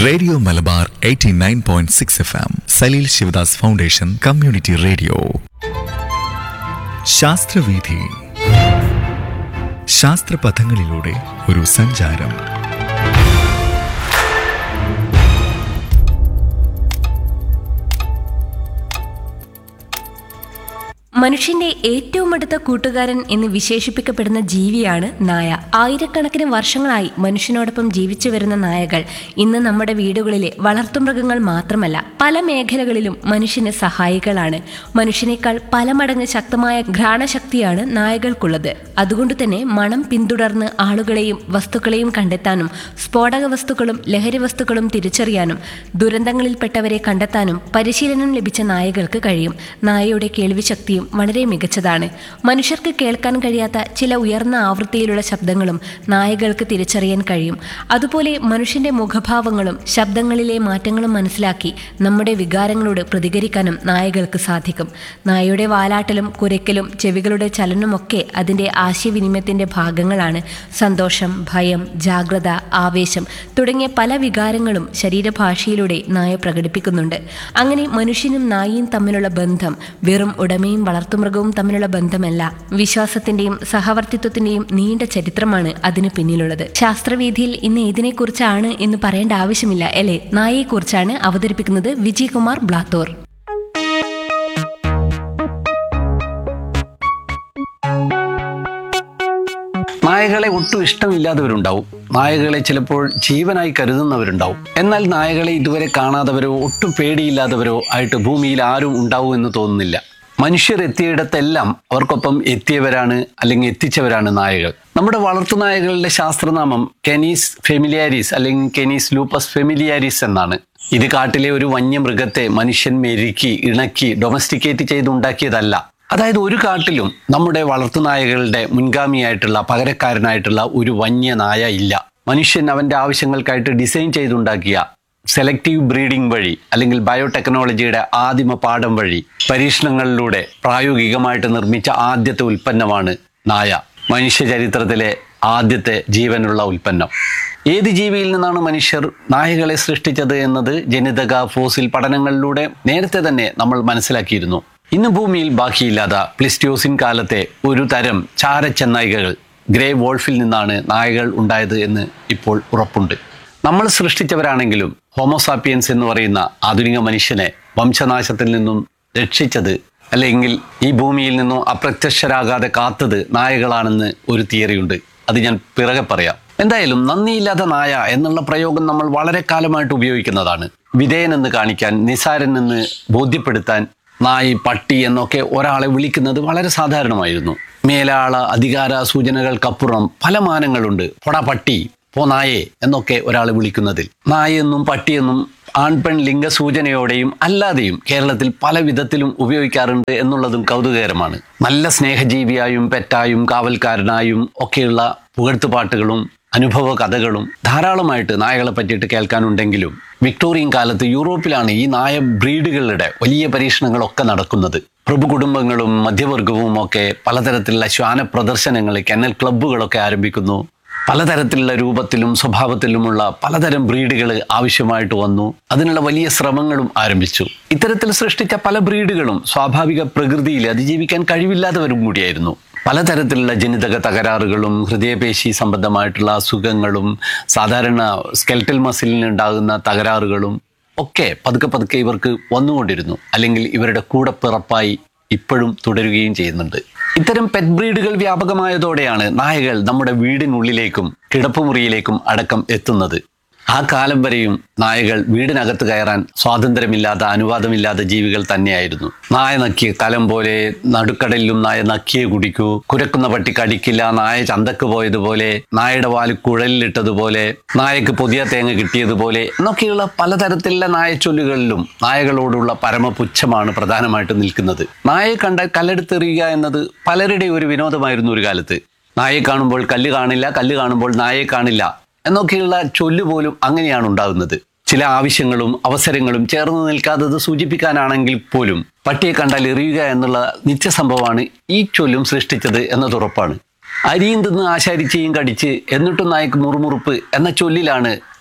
Radio Malabar 89.6 FM Saleel Sivadas foundation community radio. ശാസ്ത്രവീഥി. ശാസ്ത്രപഥങ്ങളിലൂടെ ഒരു സഞ്ചാരം. മനുഷ്യന്റെ ഏറ്റവും അടുത്ത കൂട്ടുകാരൻ എന്ന് വിശേഷിപ്പിക്കപ്പെടുന്ന ജീവിയാണ് നായ. ആയിരക്കണക്കിന് വർഷങ്ങളായി മനുഷ്യനോടൊപ്പം ജീവിച്ചു വരുന്ന നായകൾ ഇന്ന് നമ്മുടെ വീടുകളിലെ വളർത്തുമൃഗങ്ങൾ മാത്രമല്ല, പല മേഖലകളിലും മനുഷ്യന് സഹായികളാണ്. മനുഷ്യനേക്കാൾ പല മടങ്ങ് ശക്തമായ ഘ്രാണശക്തിയാണ് നായകൾക്കുള്ളത്. അതുകൊണ്ട് തന്നെ മണം പിന്തുടർന്ന് ആളുകളെയും വസ്തുക്കളെയും കണ്ടെത്താനും സ്ഫോടക വസ്തുക്കളും ലഹരി വസ്തുക്കളും തിരിച്ചറിയാനും ദുരന്തങ്ങളിൽപ്പെട്ടവരെ കണ്ടെത്താനും പരിശീലനം ലഭിച്ച നായകൾക്ക് കഴിയും. നായയുടെ കേൾവിശക്തിയും വളരെ മികച്ചതാണ്. മനുഷ്യർക്ക് കേൾക്കാൻ കഴിയാത്ത ചില ഉയർന്ന ആവൃത്തിയിലുള്ള ശബ്ദങ്ങളും നായകൾക്ക് തിരിച്ചറിയാൻ കഴിയും. അതുപോലെ മനുഷ്യന്റെ മുഖഭാവങ്ങളും ശബ്ദങ്ങളിലെ മാറ്റങ്ങളും മനസ്സിലാക്കി നമ്മുടെ വികാരങ്ങളോട് പ്രതികരിക്കാനും നായകൾക്ക് സാധിക്കും. നായയുടെ വാലാട്ടലും കുരയ്ക്കലും ചെവികളുടെ ചലനമൊക്കെ അതിന്റെ ആശയവിനിമയത്തിന്റെ ഭാഗങ്ങളാണ്. സന്തോഷം, ഭയം, ജാഗ്രത, ആവേശം തുടങ്ങിയ പല വികാരങ്ങളും ശരീരഭാഷയിലൂടെ നായ പ്രകടിപ്പിക്കുന്നുണ്ട്. അങ്ങനെ മനുഷ്യനും നായയും തമ്മിലുള്ള ബന്ധം വെറും ഉടമയും വളർത്തുമൃഗവും തമ്മിലുള്ള ബന്ധമല്ല, വിശ്വാസത്തിന്റെയും സഹവർത്തിത്വത്തിന്റെയും നീണ്ട ചരിത്രമാണ് അതിന് പിന്നിലുള്ളത്. ശാസ്ത്രവേദിയിൽ ഇന്ന് ഇതിനെക്കുറിച്ചാണ് എന്ന് പറയേണ്ട ആവശ്യമില്ല അല്ലേ? നായയെക്കുറിച്ചാണ് അവതരിപ്പിക്കുന്നത് വിജയകുമാർ ബ്ലാത്തൂർ. നായകളെ ഒട്ടും ഇഷ്ടമില്ലാത്തവരുണ്ടാവും. നായകളെ ചിലപ്പോൾ ജീവനായി കരുതുന്നവരുണ്ടാവും. എന്നാൽ നായകളെ ഇതുവരെ കാണാത്തവരോ ഒട്ടും പേടിയില്ലാത്തവരോ ആയിട്ട് ഭൂമിയിൽ ആരും ഉണ്ടാവും എന്ന് തോന്നുന്നില്ല. മനുഷ്യർ എത്തിയിടത്തെല്ലാം അവർക്കൊപ്പം എത്തിയവരാണ്, അല്ലെങ്കിൽ എത്തിച്ചവരാണ് നായകൾ. നമ്മുടെ വളർത്തുനായകളുടെ ശാസ്ത്രനാമം കെനീസ് ഫെമിലിയാരിസ് അല്ലെങ്കിൽ കെനീസ് ലൂപ്പസ് ഫെമിലിയാരിസ് എന്നാണ്. ഇത് കാട്ടിലെ ഒരു വന്യമൃഗത്തെ മനുഷ്യൻ മെരുക്കി ഇണക്കി ഡൊമസ്റ്റിക്കേറ്റ് ചെയ്തുണ്ടാക്കിയതല്ല. അതായത് ഒരു കാട്ടിലും നമ്മുടെ വളർത്തുനായകളുടെ മുൻഗാമിയായിട്ടുള്ള പകരക്കാരനായിട്ടുള്ള ഒരു വന്യനായ ഇല്ല. മനുഷ്യൻ അവന്റെ ആവശ്യങ്ങൾക്കായിട്ട് ഡിസൈൻ ചെയ്തുണ്ടാക്കിയ സെലക്റ്റീവ് ബ്രീഡിംഗ് വഴി അല്ലെങ്കിൽ ബയോടെക്നോളജിയുടെ ആദിമ പാഠം വഴി പരീക്ഷണങ്ങളിലൂടെ പ്രായോഗികമായിട്ട് നിർമ്മിച്ച ആദ്യത്തെ ഉൽപ്പന്നമാണ് നായ. മനുഷ്യ ചരിത്രത്തിലെ ആദ്യത്തെ ജീവനുള്ള ഉൽപ്പന്നം. ഏത് ജീവിയിൽ നിന്നാണ് മനുഷ്യർ നായകളെ സൃഷ്ടിച്ചത് എന്നത് ജനിതക ഫോസിൽ പഠനങ്ങളിലൂടെ നേരത്തെ തന്നെ നമ്മൾ മനസ്സിലാക്കിയിരുന്നു. ഇന്ന് ഭൂമിയിൽ ബാക്കിയില്ലാത്ത പ്ലിസ്റ്റോസിൻ കാലത്തെ ഒരു തരം ചാരച്ചെന്നായ്കൾ ഗ്രേ വോൾഫിൽ നിന്നാണ് നായകൾ ഉണ്ടായത് എന്ന് ഇപ്പോൾ ഉറപ്പുണ്ട്. നമ്മൾ സൃഷ്ടിച്ചവരാണെങ്കിലും ഹോമോസാപ്പിയൻസ് എന്ന് പറയുന്ന ആധുനിക മനുഷ്യനെ വംശനാശത്തിൽ നിന്നും രക്ഷിച്ചത് അല്ലെങ്കിൽ ഈ ഭൂമിയിൽ നിന്നും അപ്രത്യക്ഷരാകാതെ കാത്തത് നായകളാണെന്ന് ഒരു തിയറിയുണ്ട്. അത് ഞാൻ പിറകെ പറയാം. എന്തായാലും നന്ദിയില്ലാത്ത നായ എന്നുള്ള പ്രയോഗം നമ്മൾ വളരെ കാലമായിട്ട് ഉപയോഗിക്കുന്നതാണ്. വിധേയനെന്ന് കാണിക്കാൻ, നിസാരൻ എന്ന് ബോധ്യപ്പെടുത്താൻ നായി, പട്ടി എന്നൊക്കെ ഒരാളെ വിളിക്കുന്നത് വളരെ സാധാരണമായിരുന്നു. മേലാള അധികാര സൂചനകൾക്കപ്പുറം പല മാനങ്ങളുണ്ട്. പൊടാ പട്ടി, പോ നായേ എന്നൊക്കെ ഒരാളെ വിളിക്കുന്നതിൽ. നായെന്നും പട്ടിയെന്നും ആൺപെൺ ലിംഗസൂചനയോടെയും അല്ലാതെയും കേരളത്തിൽ പല വിധത്തിലും ഉപയോഗിക്കാറുണ്ട് എന്നുള്ളതും കൗതുകകരമാണ്. നല്ല സ്നേഹജീവിയായും പെറ്റായും കാവൽക്കാരനായും ഒക്കെയുള്ള പുകഴ്ത്തുപാട്ടുകളും അനുഭവ കഥകളും ധാരാളമായിട്ട് നായകളെ പറ്റിയിട്ട് കേൾക്കാനുണ്ടെങ്കിലും വിക്ടോറിയൻ കാലത്ത് യൂറോപ്പിലാണ് ഈ നായ ബ്രീഡുകളുടെ വലിയ പരീക്ഷണങ്ങളൊക്കെ നടക്കുന്നത്. പ്രഭു കുടുംബങ്ങളും മധ്യവർഗവും ഒക്കെ പലതരത്തിലുള്ള ശ്വാന പ്രദർശനങ്ങൾ, കെന്നൽ ക്ലബ്ബുകളൊക്കെ ആരംഭിക്കുന്നു. പലതരത്തിലുള്ള രൂപത്തിലും സ്വഭാവത്തിലുമുള്ള പലതരം ബ്രീഡുകൾ ആവശ്യമായിട്ട് വന്നു. അതിനുള്ള വലിയ ശ്രമങ്ങളും ആരംഭിച്ചു. ഇത്തരത്തിൽ സൃഷ്ടിച്ച പല ബ്രീഡുകളും സ്വാഭാവിക പ്രകൃതിയിൽ അതിജീവിക്കാൻ കഴിവില്ലാത്തവരും കൂടിയായിരുന്നു. പലതരത്തിലുള്ള ജനിതക തകരാറുകളും ഹൃദയപേശി സംബന്ധമായിട്ടുള്ള അസുഖങ്ങളും സാധാരണ സ്കെൽറ്റൽ മസിലിനുണ്ടാകുന്ന തകരാറുകളും ഒക്കെ പതുക്കെ പതുക്കെ ഇവർക്ക് വന്നുകൊണ്ടിരുന്നു, അല്ലെങ്കിൽ ഇവരുടെ കൂടെ പിറപ്പായി ഇപ്പോഴും തുടരുകയും ചെയ്യുന്നുണ്ട്. ഇത്തരം പെറ്റ് ബ്രീഡുകൾ വ്യാപകമായതോടെയാണ് നായകൾ നമ്മുടെ വീടിനുള്ളിലേക്കും കിടപ്പുമുറിയിലേക്കും അടക്കം എത്തുന്നത്. ആ കാലം വരെയും നായകൾ വീടിനകത്ത് കയറാൻ സ്വാതന്ത്ര്യമില്ലാത്ത, അനുവാദമില്ലാത്ത ജീവികൾ തന്നെയായിരുന്നു. നായ നക്കിയ കലം പോലെ, നടുക്കടലിലും നായ നക്കിയെ കുടിക്കൂ, കുരക്കുന്ന പട്ടി കടിക്കില്ല, നായ ചന്തക്ക് പോയതുപോലെ, നായയുടെ വാല് കുഴലിലിട്ടതുപോലെ, നായക്ക് പുതിയ തേങ്ങ കിട്ടിയതുപോലെ എന്നൊക്കെയുള്ള പലതരത്തിലുള്ള നായച്ചൊല്ലുകളിലും നായകളോടുള്ള പരമപുച്ഛമാണ് പ്രധാനമായിട്ട് നിൽക്കുന്നത്. നായയെ കണ്ടാൽ കല്ലെടുത്തെറിയുക എന്നത് പലരുടെയും ഒരു വിനോദമായിരുന്നു ഒരു കാലത്ത്. നായയെ കാണുമ്പോൾ കല്ല് കാണില്ല, കല്ല് കാണുമ്പോൾ നായയെ കാണില്ല എന്നൊക്കെയുള്ള ചൊല്ല് പോലും അങ്ങനെയാണ് ഉണ്ടാകുന്നത്. ചില ആവശ്യങ്ങളും അവസരങ്ങളും ചേർന്ന് നിൽക്കാത്തത് സൂചിപ്പിക്കാനാണെങ്കിൽ പോലും പട്ടിയെ കണ്ടാൽ എറിയുക എന്നുള്ള നിത്യസംഭവമാണ് ഈ ചൊല്ലും സൃഷ്ടിച്ചത് എന്നതുറപ്പാണ്. അരിയും തിന്ന് ആശാരിച്ചയും കടിച്ച് എന്നിട്ടും നായക്ക് മുറുമുറുപ്പ് എന്ന ചൊല്ലിലാണ്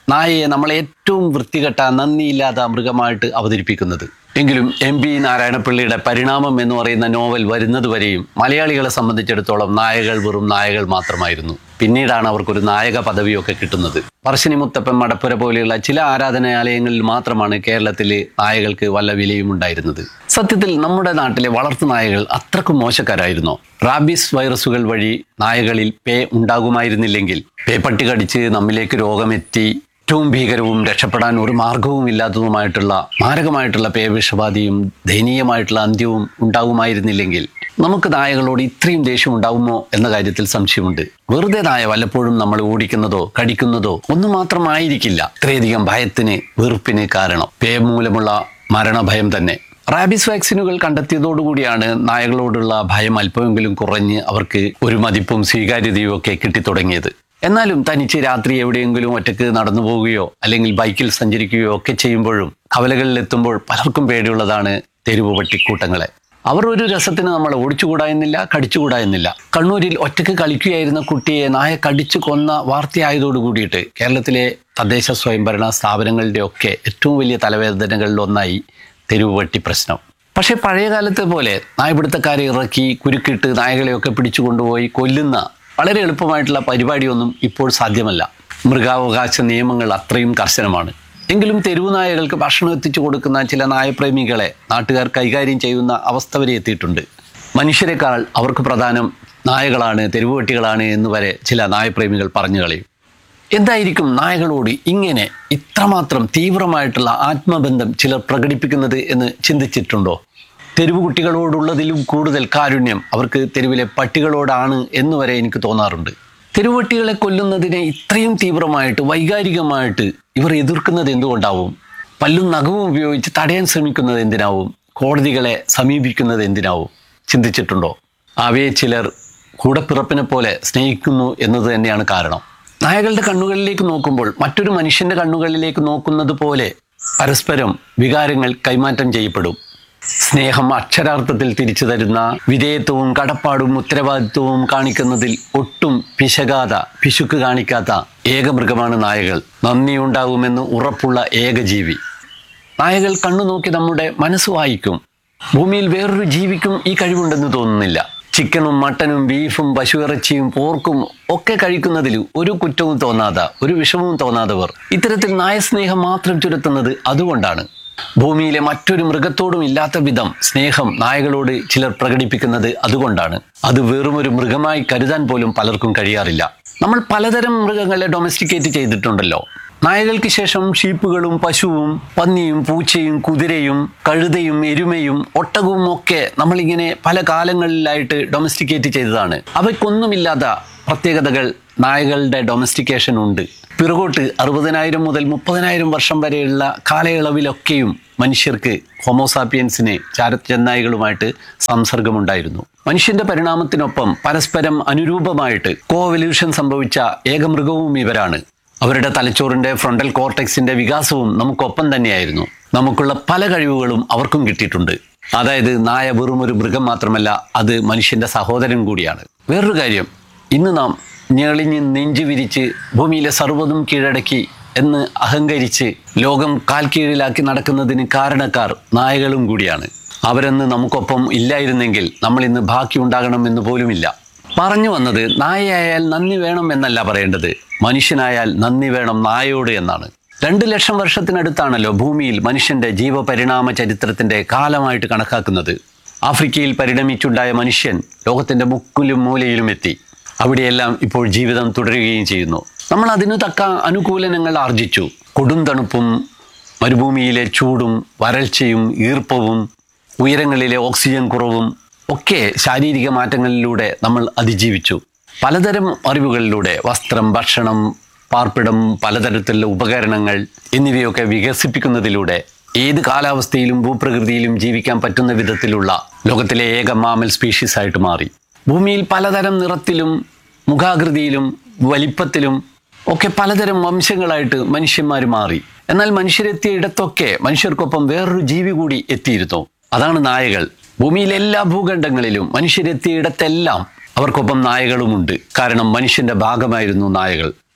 നായയെ നമ്മൾ ഏറ്റവും വൃത്തികെട്ട നന്ദിയില്ലാത്ത മൃഗമായിട്ട് അവതരിപ്പിക്കുന്നത്. എങ്കിലും MP നാരായണപിള്ളിയുടെ പരിണാമം എന്ന് പറയുന്ന നോവൽ വരുന്നതുവരെയും മലയാളികളെ സംബന്ധിച്ചിടത്തോളം നായകൾ വെറും നായകൾ മാത്രമായിരുന്നു. പിന്നീടാണ് അവർക്കൊരു നായക പദവിയൊക്കെ കിട്ടുന്നത്. പറശ്ശിനി മുത്തപ്പൻ, മടപ്പുര പോലെയുള്ള ചില ആരാധനാലയങ്ങളിൽ മാത്രമാണ് കേരളത്തിൽ നായകൾക്ക് വല്ല വിലയും ഉണ്ടായിരുന്നത്. സത്യത്തിൽ നമ്മുടെ നാട്ടിലെ വളർത്തു നായകൾ അത്രക്കും മോശക്കാരായിരുന്നോ? റാബീസ് വൈറസുകൾ വഴി നായകളിൽ പേ ഉണ്ടാകുമായിരുന്നില്ലെങ്കിൽ പേപ്പട്ടി കടിച്ച് നമ്മിലേക്ക് രോഗമെത്തി ഏറ്റവും ഭീകരവും രക്ഷപ്പെടാൻ ഒരു മാർഗവും ഇല്ലാത്തതുമായിട്ടുള്ള മാരകമായിട്ടുള്ള പേവിഷബാധയും ദയനീയമായിട്ടുള്ള അന്ത്യവും ഉണ്ടാകുമായിരുന്നില്ലെങ്കിൽ നമുക്ക് നായകളോട് ഇത്രയും ദേഷ്യം ഉണ്ടാകുമോ എന്ന കാര്യത്തിൽ സംശയമുണ്ട്. വെറുതെ നായ വല്ലപ്പോഴും നമ്മൾ ഓടിക്കുന്നതോ കടിക്കുന്നതോ ഒന്നും മാത്രമായിരിക്കില്ല ഇത്രയധികം ഭയത്തിന്, വെറുപ്പിന് കാരണം. പേ മൂലമുള്ള മരണഭയം തന്നെ. റാബീസ് വാക്സിനുകൾ കണ്ടെത്തിയതോടുകൂടിയാണ് നായകളോടുള്ള ഭയം അല്പമെങ്കിലും കുറഞ്ഞ് അവർക്ക് ഒരു മതിപ്പും സ്വീകാര്യതയും ഒക്കെ കിട്ടിത്തുടങ്ങിയത്. എന്നാലും തനിച്ച് രാത്രി എവിടെയെങ്കിലും ഒറ്റക്ക് നടന്നു പോവുകയോ അല്ലെങ്കിൽ ബൈക്കിൽ സഞ്ചരിക്കുകയോ ഒക്കെ ചെയ്യുമ്പോഴും കവലകളിലെത്തുമ്പോൾ പലർക്കും പേടിയുള്ളതാണ് തെരുവ് പട്ടിക്കൂട്ടങ്ങളെ. അവർ ഒരു രസത്തിന് നമ്മൾ ഓടിച്ചുകൂടാ എന്നില്ല, കടിച്ചുകൂടാ എന്നില്ല. കണ്ണൂരിൽ ഒറ്റക്ക് കളിക്കുകയായിരുന്ന കുട്ടിയെ നായ കടിച്ചു കൊന്ന വാർത്തയായതോടുകൂടിയിട്ട് കേരളത്തിലെ തദ്ദേശ സ്വയംഭരണ സ്ഥാപനങ്ങളുടെ ഒക്കെ ഏറ്റവും വലിയ തലവേദനകളിലൊന്നായി തെരുവ് പട്ടി പ്രശ്നം. പക്ഷേ പഴയ കാലത്തെ പോലെ നായപിടുത്തക്കാരെ ഇറക്കി കുരുക്കിട്ട് നായകളെയൊക്കെ പിടിച്ചു കൊണ്ടുപോയി കൊല്ലുന്ന വളരെ എളുപ്പമായിട്ടുള്ള പരിപാടിയൊന്നും ഇപ്പോൾ സാധ്യമല്ല. മൃഗാവകാശ നിയമങ്ങൾ അത്രയും കർശനമാണ്. എങ്കിലും തെരുവു നായകൾക്ക് ഭക്ഷണം എത്തിച്ചു കൊടുക്കുന്ന ചില നായപ്രേമികളെ നാട്ടുകാർ കൈകാര്യം ചെയ്യുന്ന അവസ്ഥ വരെ എത്തിയിട്ടുണ്ട്. മനുഷ്യരെക്കാൾ അവർക്ക് പ്രധാനം നായകളാണ്, തെരുവുപട്ടികളാണ് എന്ന് വരെ ചില നായപ്രേമികൾ പറഞ്ഞു കളയും. എന്തായിരിക്കും നായകളോട് ഇങ്ങനെ ഇത്രമാത്രം തീവ്രമായിട്ടുള്ള ആത്മബന്ധം ചിലർ പ്രകടിപ്പിക്കുന്നത് എന്ന് ചിന്തിച്ചിട്ടുണ്ടോ? തെരുവ് കുട്ടികളോടുള്ളതിലും കൂടുതൽ കാരുണ്യം അവർക്ക് തെരുവിലെ പട്ടികളോടാണ് എന്ന് വരെ എനിക്ക് തോന്നാറുണ്ട്. തെരുവുപട്ടികളെ കൊല്ലുന്നതിനെ ഇത്രയും തീവ്രമായിട്ട് വൈകാരികമായിട്ട് ഇവർ എതിർക്കുന്നത് എന്തുകൊണ്ടാവും? പല്ലും നഖവും ഉപയോഗിച്ച് തടയാൻ ശ്രമിക്കുന്നത് എന്തിനാവും? കോടതികളെ സമീപിക്കുന്നത് എന്തിനാവും? ചിന്തിച്ചിട്ടുണ്ടോ? അവയെ ചിലർ കൂടപ്പിറപ്പിനെ പോലെ സ്നേഹിക്കുന്നു എന്നത് തന്നെയാണ് കാരണം. നായകളുടെ കണ്ണുകളിലേക്ക് നോക്കുമ്പോൾ മറ്റൊരു മനുഷ്യന്റെ കണ്ണുകളിലേക്ക് നോക്കുന്നത് പോലെ പരസ്പരം വികാരങ്ങൾ കൈമാറ്റം ചെയ്യപ്പെടും. സ്നേഹം അക്ഷരാർത്ഥത്തിൽ തിരിച്ചു തരുന്ന വിധേയത്വവും കടപ്പാടും ഉത്തരവാദിത്വവും കാണിക്കുന്നതിൽ ഒട്ടും പിശുക്ക് കാണിക്കാത്ത ഏക മൃഗമാണ് നായകൾ. നന്ദിയുണ്ടാകുമെന്ന് ഉറപ്പുള്ള ഏക ജീവി. നായകൾ കണ്ണു നോക്കി നമ്മുടെ മനസ്സ് വായിക്കും. ഭൂമിയിൽ വേറൊരു ജീവിക്കും ഈ കഴിവുണ്ടെന്ന് തോന്നുന്നില്ല. ചിക്കനും മട്ടനും ബീഫും പശുയിറച്ചിയും പോർക്കും ഒക്കെ കഴിക്കുന്നതിൽ ഒരു കുറ്റവും തോന്നാതെ, ഒരു വിഷമവും തോന്നാത്തവർ ഇത്തരത്തിൽ നായസ്നേഹം മാത്രം ചുരത്തുന്നത് അതുകൊണ്ടാണ്. ഭൂമിയിലെ മറ്റൊരു മൃഗത്തോടും ഇല്ലാത്ത വിധം സ്നേഹം നായകളോട് ചിലർ പ്രകടിപ്പിക്കുന്നത് അതുകൊണ്ടാണ്. അത് വെറുമൊരു മൃഗമായി കരുതാൻ പോലും പലർക്കും കഴിയാറില്ല. നമ്മൾ പലതരം മൃഗങ്ങളെ ഡൊമസ്റ്റിക്കേറ്റ് ചെയ്തിട്ടുണ്ടല്ലോ. നായകൾക്ക് ശേഷം ഷീപ്പുകളും പശുവും പന്നിയും പൂച്ചയും കുതിരയും കഴുതയും എരുമയും ഒട്ടകവും ഒക്കെ നമ്മളിങ്ങനെ പല കാലങ്ങളിലായിട്ട് ഡൊമസ്റ്റിക്കേറ്റ് ചെയ്തതാണ്. അവയ്ക്കൊന്നുമില്ലാത്ത പ്രത്യേകതകൾ നായകളുടെ ഡൊമസ്റ്റിക്കേഷൻ ഉണ്ട്. പിറകോട്ട് 60,000 മുതൽ 30,000 വർഷം വരെയുള്ള കാലയളവിലൊക്കെയും മനുഷ്യർക്ക് ഹോമോസാപ്പിയൻസിന് ചാരച്ചെന്നായികളുമായിട്ട് സംസർഗമുണ്ടായിരുന്നു. മനുഷ്യന്റെ പരിണാമത്തിനൊപ്പം പരസ്പരം അനുരൂപമായിട്ട് കോവല്യൂഷൻ സംഭവിച്ച ഏകമൃഗവും ഇവരാണ്. അവരുടെ തലച്ചോറിന്റെ ഫ്രണ്ടൽ കോർട്ടെക്സിന്റെ വികാസവും നമുക്കൊപ്പം തന്നെയായിരുന്നു. നമുക്കുള്ള പല കഴിവുകളും അവർക്കും കിട്ടിയിട്ടുണ്ട്. അതായത് നായ വെറും ഒരു മൃഗം മാത്രമല്ല, അത് മനുഷ്യന്റെ സഹോദരൻ കൂടിയാണ്. വേറൊരു കാര്യം, ഇന്ന് നാം ഞെളിഞ്ഞ് നെഞ്ചു വിരിച്ച് ഭൂമിയിലെ സർവ്വതും കീഴടക്കി എന്ന് അഹങ്കരിച്ച് ലോകം കാൽ കീഴിലാക്കി നടക്കുന്നതിന് കാരണക്കാർ നായകളും കൂടിയാണ്. അവരെന്ന് നമുക്കൊപ്പം ഇല്ലായിരുന്നെങ്കിൽ നമ്മൾ ഇന്ന് ബാക്കി ഉണ്ടാകണമെന്ന് പോലുമില്ല. പറഞ്ഞു വന്നത്, നായയായാൽ നന്ദി വേണം എന്നല്ല പറയേണ്ടത്, മനുഷ്യനായാൽ നന്ദി വേണം നായയോട് എന്നാണ്. 2 ലക്ഷം വർഷത്തിനടുത്താണല്ലോ ഭൂമിയിൽ മനുഷ്യന്റെ ജീവപരിണാമ ചരിത്രത്തിന്റെ കാലമായിട്ട് കണക്കാക്കുന്നത്. ആഫ്രിക്കയിൽ പരിണമിച്ചുണ്ടായ മനുഷ്യൻ ലോകത്തിന്റെ മുക്കിലും മൂലയിലും എത്തി. അവിടെയെല്ലാം ഇപ്പോൾ ജീവിതം തുടരുകയും ചെയ്യുന്നു. നമ്മൾ അതിനു തക്ക അനുകൂലനങ്ങൾ ആർജിച്ചു. കൊടും തണുപ്പും മരുഭൂമിയിലെ ചൂടും വരൾച്ചയും ഈർപ്പവും ഉയരങ്ങളിലെ ഓക്സിജൻ കുറവും ഒക്കെ ശാരീരിക മാറ്റങ്ങളിലൂടെ നമ്മൾ അതിജീവിച്ചു. പലതരം അറിവുകളിലൂടെ വസ്ത്രം, ഭക്ഷണം, പാർപ്പിടം, പലതരത്തിലുള്ള ഉപകരണങ്ങൾ എന്നിവയൊക്കെ വികസിപ്പിക്കുന്നതിലൂടെ ഏത് കാലാവസ്ഥയിലും ഭൂപ്രകൃതിയിലും ജീവിക്കാൻ പറ്റുന്ന വിധത്തിലുള്ള ലോകത്തിലെ ഏക മാമൽ സ്പീഷീസ് ആയിട്ട് മാറി. ഭൂമിയിൽ പലതരം നിറത്തിലും മുഖാകൃതിയിലും വലിപ്പത്തിലും ഒക്കെ പലതരം വംശങ്ങളായിട്ട് മനുഷ്യന്മാർ മാറി. എന്നാൽ മനുഷ്യരെത്തിയ ഇടത്തൊക്കെ മനുഷ്യർക്കൊപ്പം വേറൊരു ജീവി കൂടി എത്തിയിരുന്നു. അതാണ് നായകൾ. ഭൂമിയിലെ എല്ലാ ഭൂഖണ്ഡങ്ങളിലും മനുഷ്യരെത്തിയ ഇടത്തെല്ലാം അവർക്കൊപ്പം നായകളുമുണ്ട്. കാരണം മനുഷ്യന്റെ ഭാഗമായിരുന്നു നായകൾ.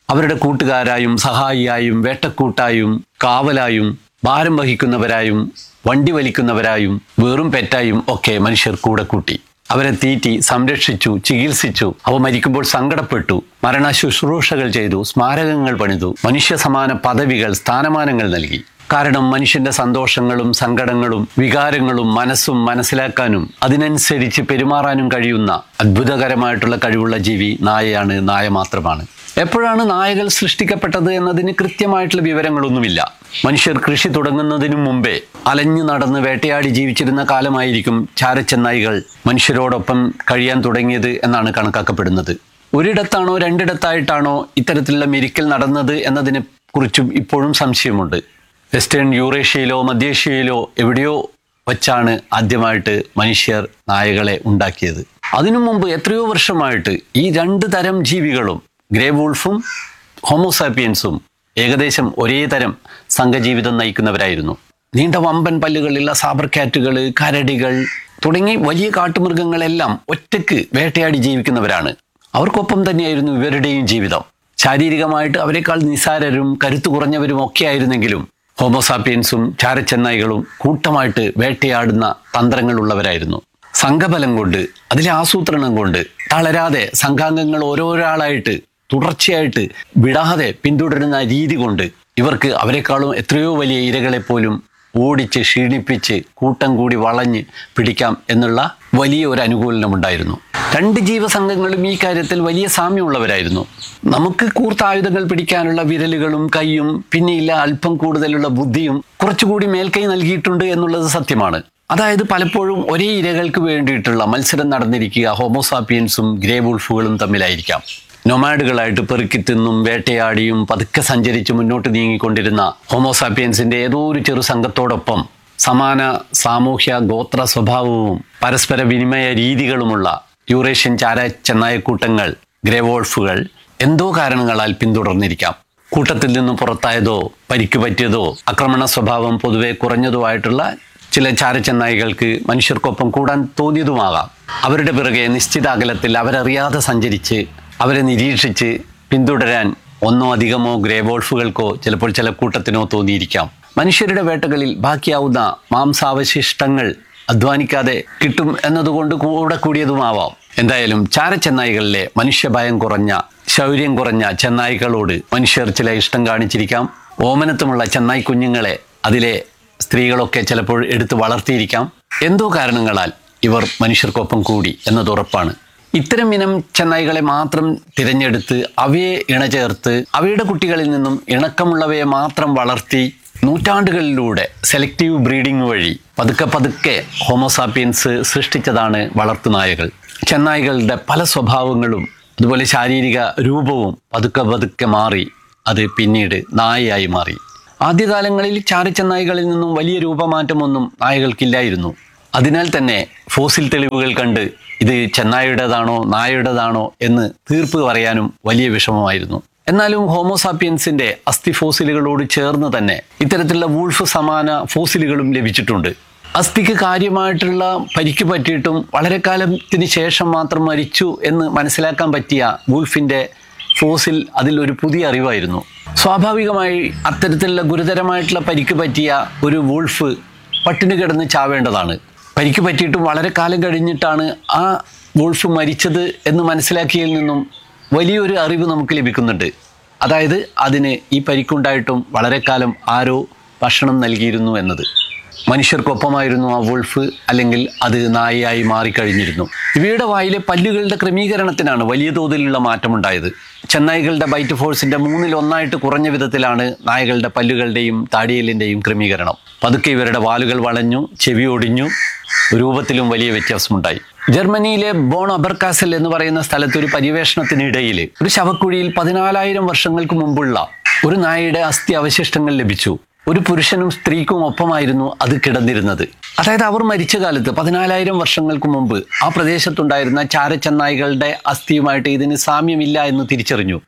അവരുടെ കൂട്ടുകാരായും സഹായിയായും വേട്ടക്കൂട്ടായും കാവലായും ഭാരം വഹിക്കുന്നവരായും വണ്ടി വലിക്കുന്നവരായും വെറും പെറ്റായും ഒക്കെ മനുഷ്യർ കൂടെ കൂട്ടി. അവരെ തീറ്റി സംരക്ഷിച്ചു, ചികിത്സിച്ചു. അവ മരിക്കുമ്പോൾ സങ്കടപ്പെട്ടു, മരണ ശുശ്രൂഷകൾ ചെയ്തു, സ്മാരകങ്ങൾ പണിതു, മനുഷ്യ സമാന പദവികൾ, സ്ഥാനമാനങ്ങൾ നൽകി. കാരണം മനുഷ്യന്റെ സന്തോഷങ്ങളും സങ്കടങ്ങളും വികാരങ്ങളും മനസ്സും മനസ്സിലാക്കാനും അതിനനുസരിച്ച് പെരുമാറാനും കഴിയുന്ന അത്ഭുതകരമായിട്ടുള്ള കഴിവുള്ള ജീവി നായയാണ്, നായ മാത്രമാണ്. എപ്പോഴാണ് നായകൾ സൃഷ്ടിക്കപ്പെട്ടത് എന്നതിന് കൃത്യമായിട്ടുള്ള വിവരങ്ങളൊന്നുമില്ല. മനുഷ്യർ കൃഷി തുടങ്ങുന്നതിനു മുമ്പേ അലഞ്ഞു നടന്ന് വേട്ടയാടി ജീവിച്ചിരുന്ന കാലമായിരിക്കും ചാരച്ചെന്നായികൾ മനുഷ്യരോടൊപ്പം കഴിയാൻ തുടങ്ങിയത് എന്നാണ് കണക്കാക്കപ്പെടുന്നത്. ഒരിടത്താണോ രണ്ടിടത്തായിട്ടാണോ ഇത്തരത്തിലുള്ള മിരിക്കൽ നടന്നത് എന്നതിനെ കുറിച്ചും ഇപ്പോഴും സംശയമുണ്ട്. വെസ്റ്റേൺ യൂറേഷ്യയിലോ മധ്യേഷ്യയിലോ എവിടെയോ വച്ചാണ് ആദ്യമായിട്ട് മനുഷ്യർ നായകളെ ഉണ്ടാക്കിയത്. അതിനു മുമ്പ് എത്രയോ വർഷമായിട്ട് ഈ രണ്ട് തരം ജീവികളും, ഗ്രേ വൂൾഫും ഹോമോസാപ്പിയൻസും, ഏകദേശം ഒരേ തരം സംഘജീവിതം നയിക്കുന്നവരായിരുന്നു. നീണ്ട വമ്പൻ പല്ലുകളുള്ള സാബർ കാറ്റുകൾ, കരടികൾ തുടങ്ങി വലിയ കാട്ടുമൃഗങ്ങളെല്ലാം ഒറ്റയ്ക്ക് വേട്ടയാടി ജീവിക്കുന്നവരാണ്. അവർക്കൊപ്പം തന്നെയായിരുന്നു ഇവരുടെയും ജീവിതം. ശാരീരികമായിട്ട് അവരെക്കാൾ നിസാരരും കരുത്തു കുറഞ്ഞവരും ഒക്കെ ആയിരുന്നെങ്കിലും ഹോമോസാപ്പിയൻസും ചാരച്ചെന്നായികളും കൂട്ടമായിട്ട് വേട്ടയാടുന്ന തന്ത്രങ്ങളുള്ളവരായിരുന്നു. സംഘബലം കൊണ്ട്, അതിലെ ആസൂത്രണം കൊണ്ട് തളരാതെ സംഘാംഗങ്ങൾ ഓരോരാളായിട്ട് തുടർച്ചയായിട്ട് വിടാതെ പിന്തുടരുന്ന രീതി കൊണ്ട് ഇവർക്ക് അവരെക്കാളും എത്രയോ വലിയ ഇരകളെപ്പോലും ഓടിച്ച് ക്ഷീണിപ്പിച്ച് കൂട്ടം കൂടി വളഞ്ഞ് പിടിക്കാം എന്നുള്ള വലിയ ഒരു അനുകൂലനമുണ്ടായിരുന്നു. രണ്ട് ജീവസംഘങ്ങളും ഈ കാര്യത്തിൽ വലിയ സാമ്യമുള്ളവരായിരുന്നു. നമുക്ക് കൂർത്ത ആയുധങ്ങൾ പിടിക്കാനുള്ള വിരലുകളും കൈയും പിന്നെയില്ല അല്പം കൂടുതലുള്ള ബുദ്ധിയും കുറച്ചുകൂടി മേൽക്കൈ നൽകിയിട്ടുണ്ട് എന്നുള്ളത് സത്യമാണ്. അതായത് പലപ്പോഴും ഒരേ ഇരകൾക്ക് വേണ്ടിയിട്ടുള്ള മത്സരം നടന്നിരിക്കുക ഹോമോസാപ്പിയൻസും ഗ്രേ വൂൾഫുകളും തമ്മിലായിരിക്കാം. നൊമാഡുകളായിട്ട് പെറുക്കി തിന്നും വേട്ടയാടിയും പതുക്കെ സഞ്ചരിച്ച് മുന്നോട്ട് നീങ്ങിക്കൊണ്ടിരുന്ന ഹോമോസാപ്പിയൻസിന്റെ ഏതോ ഒരു ചെറു സംഘത്തോടൊപ്പം സമാന സാമൂഹ്യ ഗോത്ര സ്വഭാവവും പരസ്പര വിനിമയ രീതികളുമുള്ള യൂറേഷ്യൻ ചാരച്ചെന്നായക്കൂട്ടങ്ങൾ, ഗ്രേ വോൾഫുകൾ എന്തോ കാരണങ്ങളാൽ പിന്തുടർന്നിരിക്കാം. കൂട്ടത്തിൽ നിന്നും പുറത്തായതോ പരിക്ക് പറ്റിയതോ ആക്രമണ സ്വഭാവം പൊതുവെ കുറഞ്ഞതോ ആയിട്ടുള്ള ചില ചാരച്ചെന്നായികൾക്ക് മനുഷ്യർക്കൊപ്പം കൂടാൻ തോന്നിയതുമാകാം. അവരുടെ പിറകെ നിശ്ചിത അകലത്തിൽ അവരറിയാതെ സഞ്ചരിച്ച് അവരെ നിരീക്ഷിച്ച് പിന്തുടരാൻ ഒന്നോ അധികമോ ഗ്രേ വോൾഫുകൾക്കോ ചിലപ്പോൾ ചില കൂട്ടത്തിനോ തോന്നിയിരിക്കാം. മനുഷ്യരുടെ വേട്ടകളിൽ ബാക്കിയാവുന്ന മാംസാവശിഷ്ടങ്ങൾ അധ്വാനിക്കാതെ കിട്ടും എന്നതുകൊണ്ട് കൂടെ കൂടിയതുമാവാം. എന്തായാലും ചാരച്ചെന്നായികളിലെ മനുഷ്യഭയം കുറഞ്ഞ, ശൗര്യം കുറഞ്ഞ ചെന്നായികളോട് മനുഷ്യർ ചില ഇഷ്ടം കാണിച്ചിരിക്കാം. ഓമനത്വമുള്ള ചെന്നായി കുഞ്ഞുങ്ങളെ അതിലെ സ്ത്രീകളൊക്കെ ചിലപ്പോൾ എടുത്ത് വളർത്തിയിരിക്കാം. എന്തോ കാരണങ്ങളാൽ ഇവർ മനുഷ്യർക്കൊപ്പം കൂടി എന്നത് ഉറപ്പാണ്. ഇത്തരം ഇനം ചെന്നായികളെ മാത്രം തിരഞ്ഞെടുത്ത് അവയെ ഇണചേർത്ത് അവയുടെ കുട്ടികളിൽ നിന്നും ഇണക്കമുള്ളവയെ മാത്രം വളർത്തി നൂറ്റാണ്ടുകളിലൂടെ സെലക്റ്റീവ് ബ്രീഡിംഗ് വഴി പതുക്കെ പതുക്കെ ഹോമോസാപ്പിയൻസ് സൃഷ്ടിച്ചതാണ് വളർത്തുനായകൾ. ചെന്നായികളുടെ പല സ്വഭാവങ്ങളും അതുപോലെ ശാരീരിക രൂപവും പതുക്കെ പതുക്കെ മാറി അത് പിന്നീട് നായയായി മാറി. ആദ്യകാലങ്ങളിൽ ചാരച്ചെന്നായികളിൽ നിന്നും വലിയ രൂപമാറ്റമൊന്നും നായകൾക്കില്ലായിരുന്നു. അതിനാൽ തന്നെ ഫോസിൽ തെളിവുകൾ കണ്ട് ഇത് ചെന്നായുടേതാണോ നായയുടേതാണോ എന്ന് തീർപ്പ് പറയാനും വലിയ വിഷമമായിരുന്നു. എന്നാലും ഹോമോസാപ്പിയൻസിന്റെ അസ്ഥി ഫോസിലുകളോട് ചേർന്ന് തന്നെ ഇത്തരത്തിലുള്ള വൂൾഫ് സമാന ഫോസിലുകളും ലഭിച്ചിട്ടുണ്ട്. അസ്ഥിക്ക് കാര്യമായിട്ടുള്ള പരിക്ക് പറ്റിയിട്ടും വളരെ കാലത്തിന് ശേഷം മാത്രം മരിച്ചു എന്ന് മനസ്സിലാക്കാൻ പറ്റിയ വൂൾഫിന്റെ ഫോസിൽ അതിലൊരു പുതിയ അറിവായിരുന്നു. സ്വാഭാവികമായി അത്തരത്തിലുള്ള ഗുരുതരമായിട്ടുള്ള പരിക്ക് പറ്റിയ ഒരു വൂൾഫ് പട്ടിണി കിടന്ന് ചാവേണ്ടതാണ്. പരിക്ക് പറ്റിയിട്ടും വളരെ കാലം കഴിഞ്ഞിട്ടാണ് ആ വൂൾഫ് മരിച്ചത് എന്ന് മനസ്സിലാക്കിയതിൽ നിന്നും വലിയൊരു അറിവ് നമുക്ക് ലഭിക്കുന്നുണ്ട്. അതായത് അതിന് ഈ പരിക്കുണ്ടായിട്ടും വളരെ കാലം ആരോ ഭക്ഷണം നൽകിയിരുന്നു എന്നത്. മനുഷ്യർക്കൊപ്പമായിരുന്നു ആ വൂൾഫ്, അല്ലെങ്കിൽ അത് നായയായി മാറിക്കഴിഞ്ഞിരുന്നു. ഇവയുടെ വായിലെ പല്ലുകളുടെ ക്രമീകരണത്തിനാണ് വലിയ തോതിലുള്ള മാറ്റമുണ്ടായത്. ചെന്നായികളുടെ ബൈറ്റ് ഫോഴ്സിന്റെ 1/3 കുറഞ്ഞ വിധത്തിലാണ് നായകളുടെ പല്ലുകളുടെയും താടിയലിന്റെയും ക്രമീകരണം. പതുക്കെ ഇവരുടെ വാലുകൾ വളഞ്ഞു, ചെവി ഒടിഞ്ഞു, രൂപത്തിലും വലിയ വ്യത്യാസമുണ്ടായി. ജർമ്മനിയിലെ ബോൺ അബർകാസൽ എന്ന് പറയുന്ന സ്ഥലത്ത് ഒരു പര്യവേഷണത്തിനിടയിൽ ഒരു ശവക്കുഴിയിൽ 14,000 വർഷങ്ങൾക്ക് മുമ്പുള്ള ഒരു നായയുടെ അസ്ഥി അവശിഷ്ടങ്ങൾ ലഭിച്ചു. ഒരു പുരുഷനും സ്ത്രീക്കും ഒപ്പമായിരുന്നു അത് കിടന്നിരുന്നത്. അതായത് അവർ മരിച്ച കാലത്ത് 14,000 വർഷങ്ങൾക്ക് മുമ്പ് ആ പ്രദേശത്തുണ്ടായിരുന്ന ചാരച്ചെന്നായികളുടെ അസ്ഥിയുമായിട്ട് ഇതിന് സാമ്യമില്ല എന്ന് തിരിച്ചറിഞ്ഞു.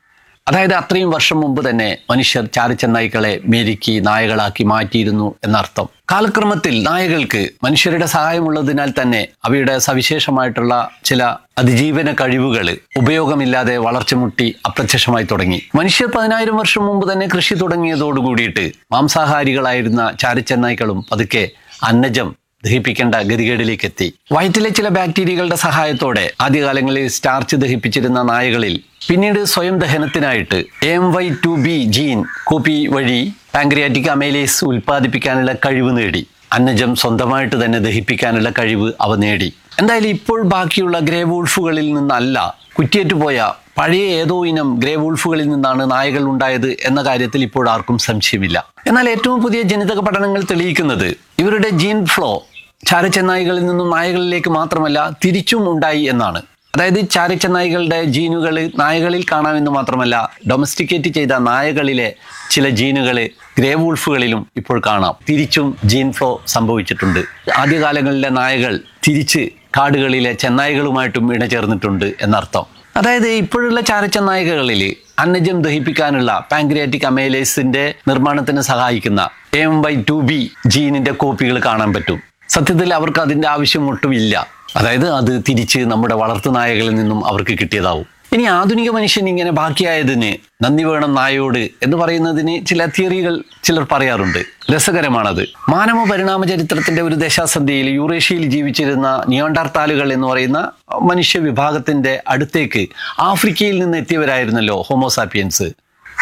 അതായത് അത്രയും വർഷം മുമ്പ് തന്നെ മനുഷ്യർ ചാരച്ചെന്നായ്ക്കളെ മെരുക്കി നായകളാക്കി മാറ്റിയിരുന്നു എന്നർത്ഥം. കാലക്രമത്തിൽ നായകൾക്ക് മനുഷ്യരുടെ സഹായമുള്ളതിനാൽ തന്നെ അവയുടെ സവിശേഷമായിട്ടുള്ള ചില അതിജീവന കഴിവുകൾ ഉപയോഗമില്ലാതെ വളർച്ചമുട്ടി അപ്രത്യക്ഷമായി തുടങ്ങി. മനുഷ്യർ 10,000 വർഷം മുമ്പ് തന്നെ കൃഷി തുടങ്ങിയതോടുകൂടിയിട്ട് മാംസാഹാരികളായിരുന്ന ചാരച്ചെന്നായ്ക്കളും പതുക്കെ അന്നജം ദഹിപ്പിക്കേണ്ട ഗതികേടിലേക്ക് എത്തി. വയറ്റിലെ ചില ബാക്ടീരിയകളുടെ സഹായത്തോടെ ആദ്യകാലങ്ങളിൽ സ്റ്റാർച്ച് ദഹിപ്പിച്ചിരുന്ന നായകളിൽ പിന്നീട് സ്വയം ദഹനത്തിനായിട്ട് AMY2B ജീൻ കോപ്പി വഴി പാങ്ക്രിയാറ്റിക് അമൈലേസ് ഉൽപ്പാദിപ്പിക്കാനുള്ള കഴിവ് നേടി. അന്നജം സ്വന്തമായിട്ട് തന്നെ ദഹിപ്പിക്കാനുള്ള കഴിവ് അവ നേടി. എന്തായാലും ഇപ്പോൾ ബാക്കിയുള്ള ഗ്രേ വൂൾഫുകളിൽ നിന്നല്ല, കുറ്റിയേറ്റുപോയ പഴയ ഏതോ ഇനം ഗ്രേ വൂൾഫുകളിൽ നിന്നാണ് നായകൾ ഉണ്ടായത് എന്ന കാര്യത്തിൽ ഇപ്പോൾ ആർക്കും സംശയമില്ല. എന്നാൽ ഏറ്റവും പുതിയ ജനിതക പഠനങ്ങൾ തെളിയിക്കുന്നത് ഇവരുടെ ജീൻ ഫ്ലോ ചാരച്ചെന്നായികളിൽ നിന്നും നായകളിലേക്ക് മാത്രമല്ല തിരിച്ചും ഉണ്ടായി എന്നാണ്. അതായത് ചാരച്ചെന്നായികളുടെ ജീനുകൾ നായകളിൽ കാണാമെന്ന് മാത്രമല്ല, ഡൊമസ്റ്റിക്കേറ്റ് ചെയ്ത നായകളിലെ ചില ജീനുകൾ ഗ്രേ വൂൾഫുകളിലും ഇപ്പോൾ കാണാം. തിരിച്ചും ജീൻ ഫ്ലോ സംഭവിച്ചിട്ടുണ്ട്. ആദ്യകാലങ്ങളിലെ നായകൾ തിരിച്ച് കാടുകളിലെ ചെന്നായ്കളുമായിട്ടും ഇണചേർന്നിട്ടുണ്ട് എന്നർത്ഥം. അതായത് ഇപ്പോഴുള്ള ചാരച്ചെന്നായ്കളിൽ അന്നജം ദഹിപ്പിക്കാനുള്ള പാങ്ക്രിയാറ്റിക് അമൈലേസിന്റെ നിർമ്മാണത്തിന് സഹായിക്കുന്ന AMY2B ജീനിന്റെ കോപ്പികൾ കാണാൻ പറ്റും. സത്യത്തിൽ അവർക്ക് അതിന്റെ ആവശ്യം ഒട്ടുമില്ല. അതായത് അത് തിരിച്ച് നമ്മുടെ വളർത്തു നായകളിൽ നിന്നും അവർക്ക് കിട്ടിയതാവും. ഇനി ആധുനിക മനുഷ്യൻ ഇങ്ങനെ ബാക്കിയായതിന് നന്ദി വേണം നായോട് എന്ന് പറയുന്നതിന് ചില തിയറികൾ ചിലർ പറയാറുണ്ട്. രസകരമാണത്. മാനവ പരിണാമ ചരിത്രത്തിന്റെ ഒരു ദശാസന്ധിയിൽ യൂറേഷ്യയിൽ ജീവിച്ചിരുന്ന നിയോണ്ടർത്താലുകൾ എന്ന് പറയുന്ന മനുഷ്യ വിഭാഗത്തിന്റെ അടുത്തേക്ക് ആഫ്രിക്കയിൽ നിന്ന് എത്തിയവരായിരുന്നല്ലോ ഹോമോസാപ്പിയൻസ്.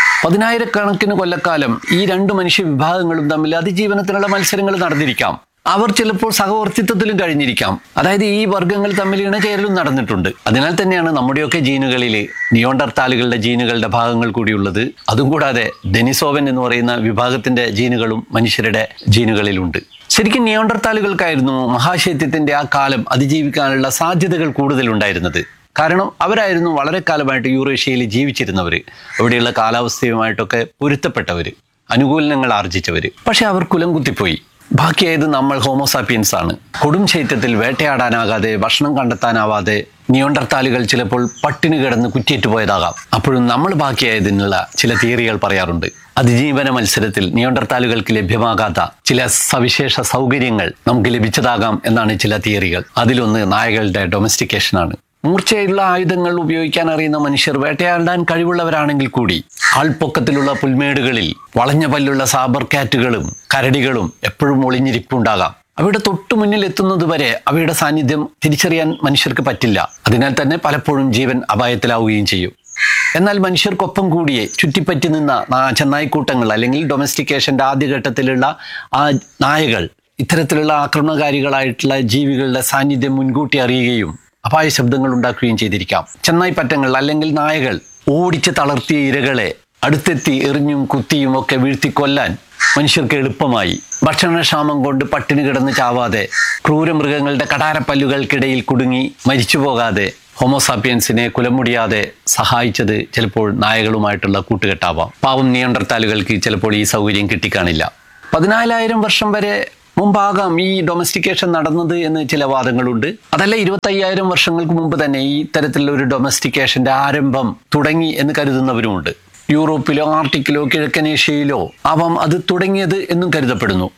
10,000 കൊല്ലക്കാലം ഈ രണ്ട് മനുഷ്യ വിഭാഗങ്ങളും തമ്മിൽ അതിജീവനത്തിനുള്ള മത്സരങ്ങൾ നടന്നിരിക്കാം. അവർ ചിലപ്പോൾ സഹവർത്തിത്വത്തിലും കഴിഞ്ഞിരിക്കാം. അതായത് ഈ വർഗ്ഗങ്ങൾ തമ്മിൽ ഇണചേരലും നടന്നിട്ടുണ്ട്. അതിനാൽ തന്നെയാണ് നമ്മുടെയൊക്കെ ജീനുകളിൽ നിയോണ്ടർത്താലുകളുടെ ജീനുകളുടെ ഭാഗങ്ങൾ കൂടിയുള്ളത്. അതും കൂടാതെ ഡെനിസോവൻ എന്ന് പറയുന്ന വിഭാഗത്തിന്റെ ജീനുകളും മനുഷ്യരുടെ ജീനുകളിലുണ്ട്. ശരിക്കും നിയോണ്ടർത്താലുകൾക്കായിരുന്നു മഹാശൈത്യത്തിന്റെ ആ കാലം അതിജീവിക്കാനുള്ള സാധ്യതകൾ കൂടുതലുണ്ടായിരുന്നത്. കാരണം അവരായിരുന്നു വളരെ കാലമായിട്ട് യൂറേഷ്യയിൽ ജീവിച്ചിരുന്നവർ, അവിടെയുള്ള കാലാവസ്ഥയുമായിട്ടൊക്കെ പൊരുത്തപ്പെട്ടവർ, അനുകൂലനങ്ങൾ ആർജിച്ചവർ. പക്ഷെ അവർ കുലം കുത്തിപ്പോയി. ബാക്കിയായത് നമ്മൾ ഹോമോസാപ്പിയൻസ് ആണ്. കൊടും ശൈത്യത്തിൽ വേട്ടയാടാനാകാതെ ഭക്ഷണം കണ്ടെത്താനാവാതെ നിയോണ്ടർത്താലുകൾ ചിലപ്പോൾ പട്ടിണി കിടന്ന് കുറ്റിയേറ്റുപോയതാകാം. അപ്പോഴും നമ്മൾ ബാക്കിയായതിനുള്ള ചില തിയറികൾ പറയാറുണ്ട്. അതിജീവന മത്സരത്തിൽ നിയോണ്ടർത്താലുകൾക്ക് ലഭ്യമാകാത്ത ചില സവിശേഷ സൗകര്യങ്ങൾ നമുക്ക് ലഭിച്ചതാകാം എന്നാണ് ചില തിയറികൾ. അതിലൊന്ന് നായകളുടെ ഡൊമസ്റ്റിക്കേഷനാണ്. മൂർച്ചയുള്ള ആയുധങ്ങൾ ഉപയോഗിക്കാൻ അറിയുന്ന മനുഷ്യർ വേട്ടയാടാൻ കഴിവുള്ളവരാണെങ്കിൽ കൂടി ആൾപ്പൊക്കത്തിലുള്ള പുൽമേടുകളിൽ വളഞ്ഞ പല്ലുള്ള സാബർ കാറ്റുകളും കരടികളും എപ്പോഴും ഒളിഞ്ഞിരിപ്പുണ്ടാകാം. അവയുടെ തൊട്ടു മുന്നിൽ എത്തുന്നതുവരെ അവയുടെ സാന്നിധ്യം തിരിച്ചറിയാൻ മനുഷ്യർക്ക് പറ്റില്ല. അതിനാൽ തന്നെ പലപ്പോഴും ജീവൻ അപായത്തിലാവുകയും ചെയ്യും. എന്നാൽ മനുഷ്യർക്കൊപ്പം കൂടിയേ ചുറ്റിപ്പറ്റി നിന്ന ചെന്നായിക്കൂട്ടങ്ങൾ അല്ലെങ്കിൽ ഡൊമസ്റ്റിക്കേഷന്റെ ആദ്യഘട്ടത്തിലുള്ള ആ നായകൾ ഇത്തരത്തിലുള്ള ആക്രമണകാരികളായിട്ടുള്ള ജീവികളുടെ സാന്നിധ്യം മുൻകൂട്ടി അറിയുകയും അപായ ശബ്ദങ്ങൾ ഉണ്ടാക്കുകയും ചെയ്തിരിക്കാം. ചെന്നായിപ്പറ്റങ്ങൾ അല്ലെങ്കിൽ നായകൾ ഓടിച്ച് തളർത്തിയ ഇരകളെ അടുത്തെത്തി എറിഞ്ഞും കുത്തിയും ഒക്കെ വീഴ്ത്തിക്കൊല്ലാൻ മനുഷ്യർക്ക് എളുപ്പമായി. ഭക്ഷണക്ഷാമം കൊണ്ട് പട്ടിണി കിടന്ന് ചാവാതെ, ക്രൂരമൃഗങ്ങളുടെ കടാരപ്പല്ലുകൾക്കിടയിൽ കുടുങ്ങി മരിച്ചു പോകാതെ ഹോമോസാപ്പിയൻസിനെ കുലമുടിയാതെ സഹായിച്ചത് ചിലപ്പോൾ നായകളുമായിട്ടുള്ള കൂട്ടുകെട്ടാവാം. പാവം നിയോണ്ടർത്താലുകൾക്ക് ചിലപ്പോൾ ഈ സൗകര്യം കിട്ടിക്കാണില്ല. 14,000 വർഷം വരെ മുമ്പാകാം ഈ ഡൊമസ്റ്റിക്കേഷൻ നടന്നത് എന്ന് ചില വാദങ്ങളുണ്ട്. അതല്ല 25,000 വർഷങ്ങൾക്ക് മുമ്പ് തന്നെ ഈ തരത്തിലുള്ള ഒരു ഡൊമസ്റ്റിക്കേഷന്റെ ആരംഭം തുടങ്ങി എന്ന് കരുതുന്നവരുമുണ്ട്. യൂറോപ്പിലോ ആർട്ടിക്കിലോ കിഴക്കനേഷ്യയിലോ ആവാം അത് തുടങ്ങിയത് എന്നും കരുതപ്പെടുന്നു.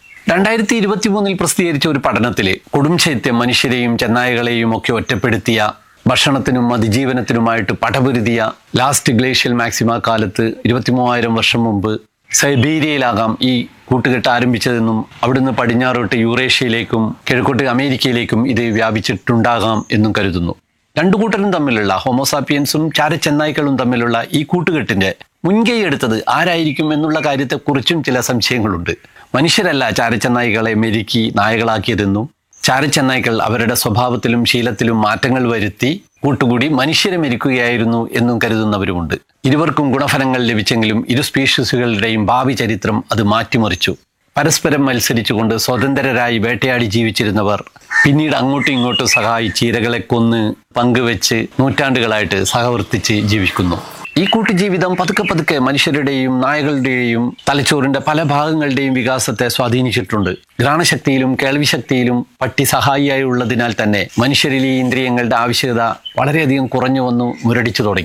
2023 പ്രസിദ്ധീകരിച്ച ഒരു പഠനത്തിൽ കൊടും ശൈത്യം മനുഷ്യരെയും ചെന്നായകളെയും ഒക്കെ ഒറ്റപ്പെടുത്തിയ, ഭക്ഷണത്തിനും അതിജീവനത്തിനുമായിട്ട് പടപൊരുതിയ ലാസ്റ്റ് ഗ്ലേഷ്യൽ മാക്സിമ കാലത്ത് 23,000 വർഷം മുമ്പ് സൈബീരിയയിലാകാം ഈ കൂട്ടുകെട്ട് ആരംഭിച്ചതെന്നും അവിടുന്ന് പടിഞ്ഞാറോട്ട് യൂറേഷ്യയിലേക്കും കിഴക്കോട്ട് അമേരിക്കയിലേക്കും ഇത് വ്യാപിച്ചിട്ടുണ്ടാകാം എന്നും കരുതുന്നു. രണ്ടു കൂട്ടരും തമ്മിലുള്ള ഹോമോസാപ്പിയൻസും ചാരച്ചെന്നായ്ക്കളും തമ്മിലുള്ള ഈ കൂട്ടുകെട്ടിന്റെ മുൻകൈ എടുത്തത് ആരായിരിക്കും എന്നുള്ള കാര്യത്തെക്കുറിച്ചും ചില സംശയങ്ങളുണ്ട്. മനുഷ്യരല്ല ചാരച്ചെന്നായ്ക്കളെ മെരുക്കി നായകളാക്കിയതെന്നും ചാരച്ചെന്നായ്ക്കൾ അവരുടെ സ്വഭാവത്തിലും ശീലത്തിലും മാറ്റങ്ങൾ വരുത്തി കൂട്ടുകൂടി മനുഷ്യരെ മെരുക്കുകയായിരുന്നു എന്നും കരുതുന്നവരുമുണ്ട്. ഇരുവർക്കും ഗുണഫലങ്ങൾ ലഭിച്ചെങ്കിലും ഇരു സ്പീഷീസുകളുടെയും ഭാവി ചരിത്രം അത് മാറ്റിമറിച്ചു. പരസ്പരം മത്സരിച്ചുകൊണ്ട് സ്വതന്ത്രരായി വേട്ടയാടി ജീവിച്ചിരുന്നവർ പിന്നീട് അങ്ങോട്ടും ഇങ്ങോട്ടും സഹായിച്ച് ഇരകളെ കൊന്ന് പങ്കുവെച്ച് നൂറ്റാണ്ടുകളായിട്ട് സഹവർത്തിച്ച് ജീവിക്കുന്നു. ഈ കൂട്ടുജീവിതം പതുക്കെ പതുക്കെ മനുഷ്യരുടെയും നായകളുടെയും തലച്ചോറിന്റെ പല ഭാഗങ്ങളുടെയും വികാസത്തെ സ്വാധീനിച്ചിട്ടുണ്ട്. ഘ്രാണശക്തിയിലും കേൾവിശക്തിയിലും പട്ടി സഹായിയായി ഉള്ളതിനാൽ തന്നെ മനുഷ്യരിൽ ഈ ഇന്ദ്രിയങ്ങളുടെ ആവശ്യകത വളരെയധികം കുറഞ്ഞു വന്നു മുരടിച്ചു തുടങ്ങി.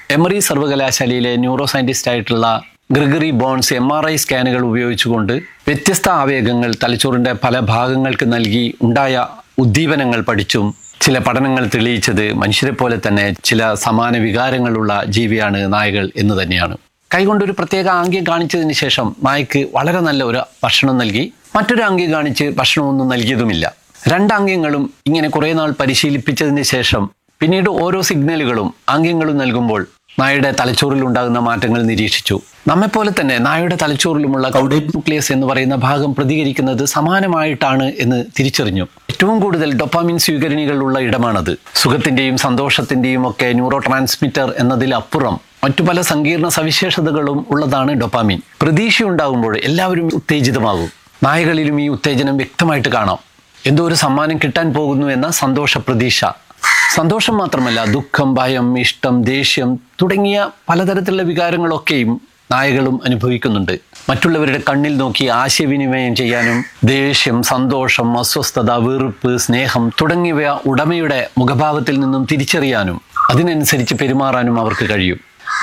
എമറി സർവകലാശാലയിലെ ന്യൂറോ സയന്റിസ്റ്റ് ആയിട്ടുള്ള ഗ്രിഗറി ബോൺസ് MRI സ്കാനുകൾ ഉപയോഗിച്ചുകൊണ്ട് വ്യത്യസ്ത ആവേഗങ്ങൾ തലച്ചോറിന്റെ പല ഭാഗങ്ങൾക്ക് നൽകി ഉണ്ടായ ഉദ്ദീപനങ്ങൾ പഠിച്ചും ചില പഠനങ്ങൾ തെളിയിച്ചത് മനുഷ്യരെ പോലെ തന്നെ ചില സമാന വികാരങ്ങളുള്ള ജീവിയാണ് നായകൾ എന്ന് തന്നെയാണ്. കൈകൊണ്ടൊരു പ്രത്യേക ആംഗ്യം കാണിച്ചതിന് ശേഷം നായ്ക്ക് വളരെ നല്ല ഒരു ഭക്ഷണം നൽകി മറ്റൊരു ആംഗ്യം കാണിച്ച് ഭക്ഷണമൊന്നും നൽകിയതുമില്ല. രണ്ടാംഗ്യങ്ങളും ഇങ്ങനെ കുറേ നാൾ പരിശീലിപ്പിച്ചതിന് ശേഷം പിന്നീട് ഓരോ സിഗ്നലുകളും ആംഗ്യങ്ങളും നൽകുമ്പോൾ നായയുടെ തലച്ചോറിൽ ഉണ്ടാകുന്ന മാറ്റങ്ങൾ നിരീക്ഷിച്ചു. നമ്മെപ്പോലെ തന്നെ നായയുടെ തലച്ചോറിലുമുള്ള കൗഡേറ്റ് ന്യൂക്ലിയസ് എന്ന് പറയുന്ന ഭാഗം പ്രതികരിക്കുന്നത് സമാനമായിട്ടാണ് എന്ന് തിരിച്ചറിഞ്ഞു. ഏറ്റവും കൂടുതൽ ഡൊപ്പാമിൻ സ്വീകരണികളുള്ള ഇടമാണത്. സുഖത്തിന്റെയും സന്തോഷത്തിന്റെയും ഒക്കെ ന്യൂറോ ട്രാൻസ്മിറ്റർ എന്നതിലപ്പുറം മറ്റു പല സങ്കീർണ സവിശേഷതകളും ഉള്ളതാണ് ഡൊപ്പാമിൻ. പ്രതീക്ഷയുണ്ടാകുമ്പോൾ എല്ലാവരും ഉത്തേജിതമാകും. നായകളിലും ഈ ഉത്തേജനം വ്യക്തമായിട്ട് കാണാം. എന്തോ ഒരു സമ്മാനം കിട്ടാൻ പോകുന്നു എന്ന സന്തോഷ പ്രതീക്ഷ. സന്തോഷം മാത്രമല്ല, ദുഃഖം, ഭയം, ഇഷ്ടം, ദേഷ്യം തുടങ്ങിയ പലതരത്തിലുള്ള വികാരങ്ങളൊക്കെയും നായകളും അനുഭവിക്കുന്നുണ്ട്. മറ്റുള്ളവരുടെ കണ്ണിൽ നോക്കി ആശയവിനിമയം ചെയ്യാനും ദേഷ്യം, സന്തോഷം, അസ്വസ്ഥത, വെറുപ്പ്, സ്നേഹം തുടങ്ങിയവ ഉടമയുടെ മുഖഭാവത്തിൽ നിന്നും തിരിച്ചറിയാനും അതിനനുസരിച്ച് പെരുമാറാനും അവർക്ക് കഴിയും.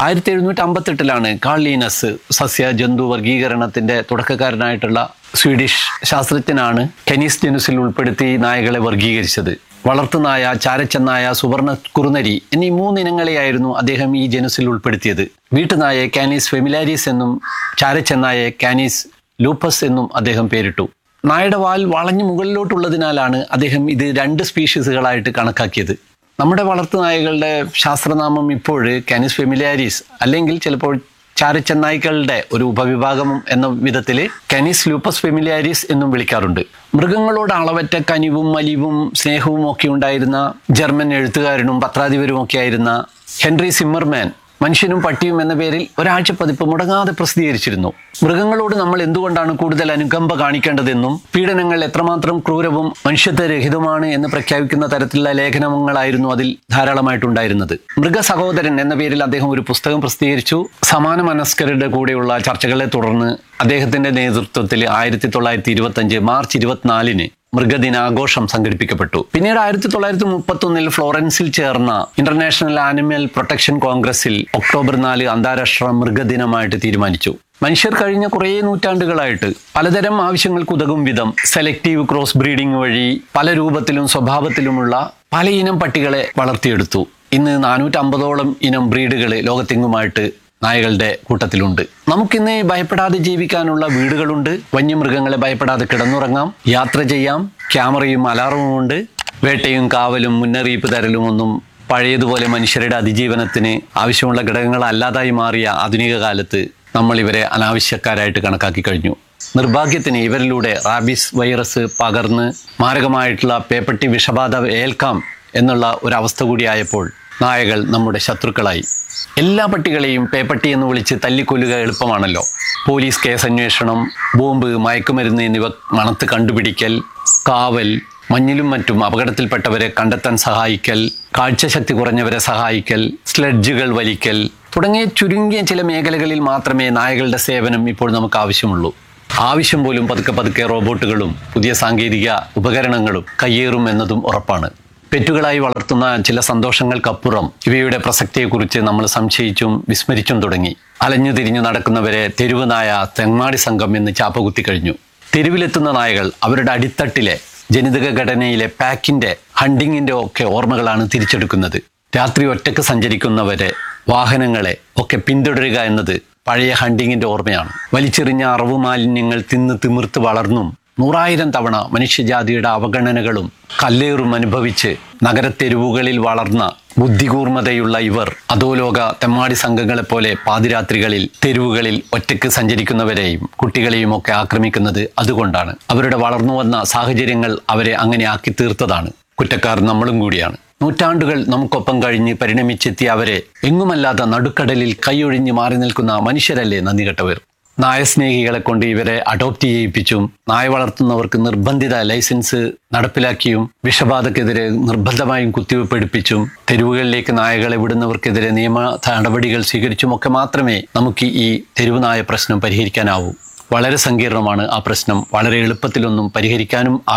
1758 കാൾ ലീനസ് സസ്യ ജന്തു വർഗീകരണത്തിന്റെ തുടക്കക്കാരനായിട്ടുള്ള സ്വീഡിഷ് ശാസ്ത്രജ്ഞനാണ് കെനീസ് ജനുസിൽ ഉൾപ്പെടുത്തി നായകളെ വർഗീകരിച്ചത്. വളർത്തുനായ, ചാരച്ചെന്നായ, സുവർണ കുറുനരി എന്നീ 3 ഇനങ്ങളെയായിരുന്നു അദ്ദേഹം ഈ ജനുസിൽ ഉൾപ്പെടുത്തിയത്. വീട്ടുനായെ കാനീസ് ഫെമിലാരിസ് എന്നും ചാരച്ചെന്നായെ കാനീസ് ലൂപ്പസ് എന്നും അദ്ദേഹം പേരിട്ടു. നായയുടെ വാൽ വളഞ്ഞു മുകളിലോട്ടുള്ളതിനാലാണ് അദ്ദേഹം ഇത് 2 സ്പീഷീസുകളായിട്ട് കണക്കാക്കിയത്. നമ്മുടെ വളർത്തുനായകളുടെ ശാസ്ത്രനാമം ഇപ്പോൾ കാനീസ് ഫെമിലാരിസ് അല്ലെങ്കിൽ ചിലപ്പോൾ ചാരച്ചെന്നായ്ക്കളുടെ ഒരു ഉപവിഭാഗം എന്ന വിധത്തിൽ കാനീസ് ലൂപ്പസ് ഫെമിലാരിസ് എന്നും വിളിക്കാറുണ്ട്. മൃഗങ്ങളോട് അളവറ്റ കനിവും മലിവും സ്നേഹവും ഒക്കെ ഉണ്ടായിരുന്ന ജർമ്മൻ എഴുത്തുകാരനും പത്രാധിപരും ഒക്കെ ആയിരുന്ന ഹെൻറി സിമ്മർമാൻ മനുഷ്യനും പട്ടിയും എന്ന പേരിൽ ഒരാഴ്ച പതിപ്പ് മുടങ്ങാതെ പ്രസിദ്ധീകരിച്ചിരുന്നു. മൃഗങ്ങളോട് നമ്മൾ എന്തുകൊണ്ടാണ് കൂടുതൽ അനുകമ്പ കാണിക്കേണ്ടതെന്നും പീഡനങ്ങൾ എത്രമാത്രം ക്രൂരവും മനുഷ്യത്വരഹിതമാണ് എന്ന് പ്രഖ്യാപിക്കുന്ന തരത്തിലുള്ള ലേഖനങ്ങളായിരുന്നു അതിൽ ധാരാളമായിട്ടുണ്ടായിരുന്നത്. മൃഗസഹോദരൻ എന്ന പേരിൽ അദ്ദേഹം ഒരു പുസ്തകം പ്രസിദ്ധീകരിച്ചു. സമാന മനസ്കരുടെ കൂടെയുള്ള ചർച്ചകളെ തുടർന്ന് അദ്ദേഹത്തിന്റെ നേതൃത്വത്തിൽ 1925 മാർച്ച് 24 മൃഗദിനാഘോഷം സംഘടിപ്പിക്കപ്പെട്ടു. പിന്നീട് 1931 ഫ്ലോറൻസിൽ ചേർന്ന ഇന്റർനാഷണൽ ആനിമൽ പ്രൊട്ടക്ഷൻ കോൺഗ്രസിൽ ഒക്ടോബർ 4 അന്താരാഷ്ട്ര മൃഗദിനമായിട്ട് തീരുമാനിച്ചു. മനുഷ്യർ കഴിഞ്ഞ കുറേ നൂറ്റാണ്ടുകളായിട്ട് പലതരം ആവശ്യങ്ങൾക്ക് ഉതകും വിധം സെലക്റ്റീവ് ക്രോസ് ബ്രീഡിംഗ് വഴി പല രൂപത്തിലും സ്വഭാവത്തിലുമുള്ള പല ഇനം പട്ടികളെ വളർത്തിയെടുത്തു. ഇന്ന് 450ഓളം ഇനം ബ്രീഡുകൾ ലോകത്തെങ്ങുമായിട്ട് നായകളുടെ കൂട്ടത്തിലുണ്ട്. നമുക്കിന്ന് ഭയപ്പെടാതെ ജീവിക്കാനുള്ള വീടുകളുണ്ട്. വന്യമൃഗങ്ങളെ ഭയപ്പെടാതെ കിടന്നുറങ്ങാം, യാത്ര ചെയ്യാം. ക്യാമറയും അലാറവും ഉണ്ട്. വേട്ടയും കാവലും മുന്നറിയിപ്പ് തരലും ഒന്നും പഴയതുപോലെ മനുഷ്യരുടെ അതിജീവനത്തിന് ആവശ്യമുള്ള ഘടകങ്ങളല്ലാതായി മാറിയ ആധുനിക കാലത്ത് നമ്മൾ ഇവരെ അനാവശ്യക്കാരായിട്ട് കണക്കാക്കി കഴിഞ്ഞു. നിർഭാഗ്യത്തിന് ഇവരിലൂടെ റാബീസ് വൈറസ് പകർന്ന് മാരകമായിട്ടുള്ള പേപ്പട്ടി വിഷബാധ ഏൽക്കാം എന്നുള്ള ഒരവസ്ഥ കൂടിയായപ്പോൾ നായകൾ നമ്മുടെ ശത്രുക്കളായി. എല്ലാ പട്ടികളെയും പേപ്പട്ടി എന്ന് വിളിച്ച് തല്ലിക്കൊല്ലുക എളുപ്പമാണല്ലോ. പോലീസ് കേസന്വേഷണം, ബോംബ്, മയക്കുമരുന്ന് എന്നിവ മണത്ത് കണ്ടുപിടിക്കൽ, കാവൽ, മഞ്ഞിലും മറ്റും അപകടത്തിൽപ്പെട്ടവരെ കണ്ടെത്താൻ സഹായിക്കൽ, കാഴ്ചശക്തി കുറഞ്ഞവരെ സഹായിക്കൽ, സ്ലെഡ്ജുകൾ വലിക്കൽ തുടങ്ങിയ ചുരുങ്ങിയ ചില മേഖലകളിൽ മാത്രമേ നായകളുടെ സേവനം ഇപ്പോൾ നമുക്ക് ആവശ്യമുള്ളൂ. ആവശ്യം പോലും പതുക്കെ പതുക്കെ റോബോട്ടുകളും പുതിയ സാങ്കേതിക ഉപകരണങ്ങളും കയ്യേറും എന്നതും ഉറപ്പാണ്. പെറ്റുകളായി വളർത്തുന്ന ചില സന്തോഷങ്ങൾക്കപ്പുറം ഇവയുടെ പ്രസക്തിയെക്കുറിച്ച് നമ്മൾ സംശയിച്ചും വിസ്മരിച്ചും തുടങ്ങി. അലഞ്ഞു തിരിഞ്ഞു നടക്കുന്നവരെ തെരുവ് നായ, തെങ്ങാടി സംഘം എന്ന് ചാപ്പകുത്തി കഴിഞ്ഞു. തെരുവിലെത്തുന്ന നായകൾ അവരുടെ അടിത്തട്ടിലെ ജനിതക ഘടനയിലെ പാക്കിന്റെ, ഹണ്ടിങ്ങിന്റെ ഒക്കെ ഓർമ്മകളാണ് തിരിച്ചെടുക്കുന്നത്. രാത്രി ഒറ്റക്ക് സഞ്ചരിക്കുന്നവരെ, വാഹനങ്ങളെ ഒക്കെ പിന്തുടരുക എന്നത് പഴയ ഹണ്ടിങ്ങിന്റെ ഓർമ്മയാണ്. വലിച്ചെറിഞ്ഞ അറവു മാലിന്യങ്ങൾ തിന്ന് തിമിർത്ത് വളർന്നും 100,000 തവണ മനുഷ്യജാതിയുടെ അവഗണനകളും കല്ലേറും അനുഭവിച്ച് നഗരത്തെരുവുകളിൽ വളർന്ന ബുദ്ധികൂർമ്മതയുള്ള ഇവർ അധോലോക തെമ്മാടി സംഘങ്ങളെപ്പോലെ പാതിരാത്രികളിൽ തെരുവുകളിൽ ഒറ്റയ്ക്ക് സഞ്ചരിക്കുന്നവരെയും കുട്ടികളെയും ഒക്കെ ആക്രമിക്കുന്നത് അതുകൊണ്ടാണ്. അവരുടെ വളർന്നു വന്ന സാഹചര്യങ്ങൾ അവരെ അങ്ങനെ ആക്കി തീർത്തതാണ്. കുറ്റക്കാർ നമ്മളും കൂടിയാണ്. നൂറ്റാണ്ടുകൾ നമുക്കൊപ്പം കഴിഞ്ഞ് പരിണമിച്ചെത്തിയ അവരെ എങ്ങുമല്ലാതെ നടുക്കടലിൽ കൈയൊഴിഞ്ഞ് മാറി നിൽക്കുന്ന മനുഷ്യരല്ലേ നന്ദികെട്ടവർ. നായസ്നേഹികളെ കൊണ്ട് ഇവരെ അഡോപ്റ്റ് ചെയ്യിപ്പിച്ചും നായ വളർത്തുന്നവർക്ക് നിർബന്ധിത ലൈസൻസ് നടപ്പിലാക്കിയും വിഷബാധക്കെതിരെ നിർബന്ധമായും കുത്തിവയ്പ് എടുപ്പിച്ചും തെരുവുകളിലേക്ക് നായകളെ വിടുന്നവർക്കെതിരെ നിയമ നടപടികൾ സ്വീകരിച്ചും ഒക്കെ മാത്രമേ നമുക്ക് ഈ തെരുവ് നായ പ്രശ്നം പരിഹരിക്കാനാവൂ. വളരെ സങ്കീർണമാണ് ആ പ്രശ്നം. വളരെ എളുപ്പത്തിലൊന്നും പരിഹരിക്കാനും ആവില്ല.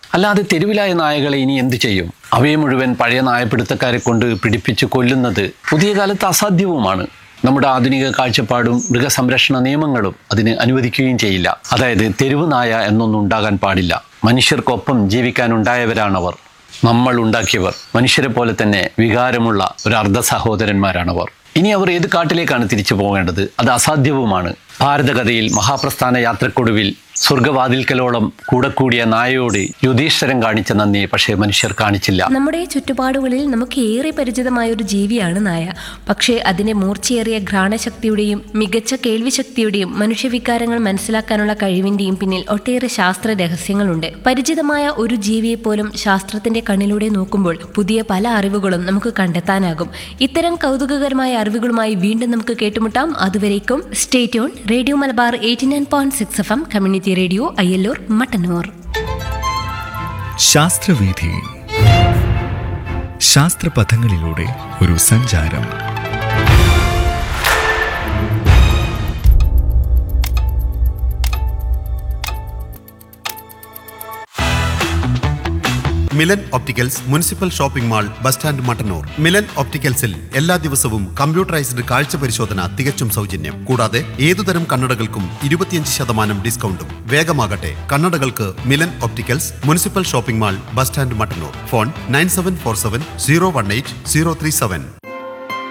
അല്ലാതെ തെരുവിലായ നായകളെ ഇനി എന്തു ചെയ്യും? അവയെ മുഴുവൻ പഴയ നായപിടുത്തക്കാരെ കൊണ്ട് പിടിപ്പിച്ച് കൊല്ലുന്നത് പുതിയ കാലത്ത് അസാധ്യവുമാണ്. നമ്മുടെ ആധുനിക കാഴ്ചപ്പാടും മൃഗസംരക്ഷണ നിയമങ്ങളും അതിന് അനുവദിക്കുകയും ചെയ്യില്ല. അതായത് തെരുവ് നായ എന്നൊന്നും ഉണ്ടാകാൻ പാടില്ല. മനുഷ്യർക്കൊപ്പം ജീവിക്കാനുണ്ടായവരാണവർ. നമ്മൾ ഉണ്ടാക്കിയവർ. മനുഷ്യരെ പോലെ തന്നെ വികാരമുള്ള ഒരു അർദ്ധ സഹോദരന്മാരാണവർ. ഇനി അവർ ഏത് കാട്ടിലേക്കാണ് തിരിച്ചു പോകേണ്ടത്? അത് അസാധ്യവുമാണ്. ഭാരതകഥയിൽ മഹാപ്രസ്ഥാന യാത്രക്കൊടുവിൽ സ്വർഗവാതിൽക്കലോളം കൂടെ കൂടിയ നായയോട് യുധിഷ്ഠിരൻ കാണിച്ച നന്ദി പക്ഷേ മനുഷ്യർ കാണിച്ചില്ല. നമ്മുടെ ചുറ്റുപാടുകളിൽ നമുക്ക് ഏറെ പരിചിതമായ ഒരു ജീവിയാണ് നായ. പക്ഷേ അതിന്റെ മൂർച്ചയേറിയ ഘ്രാണശക്തിയുടെയും മികച്ച കേൾവിശക്തിയുടെയും മനുഷ്യവികാരങ്ങൾ മനസ്സിലാക്കാനുള്ള കഴിവിന്റെയും പിന്നിൽ ഒട്ടേറെ ശാസ്ത്ര രഹസ്യങ്ങളുണ്ട്. പരിചിതമായ ഒരു ജീവിയെപ്പോലും ശാസ്ത്രത്തിന്റെ കണ്ണിലൂടെ നോക്കുമ്പോൾ പുതിയ പല അറിവുകളും നമുക്ക് കണ്ടെത്താനാകും. ഇത്തരം കൗതുകകരമായ അറിവുകളുമായി വീണ്ടും നമുക്ക് കേട്ടുമുട്ടാം. അതുവരേക്കും stay tune. Radio Malabar 89.6 FM community radio Ayyallur Mattannur. ശാസ്ത്രവീഥി, ശാസ്ത്രപഥങ്ങളിലൂടെ ഒരു സഞ്ചാരം. Milan opticals municipal shopping mall, bus stand, Mattannur. Milan ഒപ്റ്റിക്കൽസിൽ എല്ലാ ദിവസവും കമ്പ്യൂട്ടറൈസ്ഡ് കാഴ്ച പരിശോധന തികച്ചും സൗജന്യം. കൂടാതെ ഏതുതരം കണ്ണടകൾക്കും 25% ഡിസ്കൗണ്ടും. വേഗമാകട്ടെ, കണ്ണടകൾക്ക് Milan opticals, municipal shopping mall, bus stand, Mattannur. Phone 9747 018 037.